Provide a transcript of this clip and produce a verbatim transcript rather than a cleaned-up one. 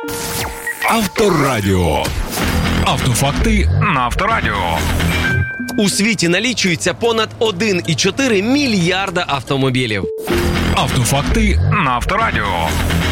Авторадіо. Автофакти на Авторадіо. У світі налічується понад один цілих чотири мільярда автомобілів. Автофакти на Авторадіо.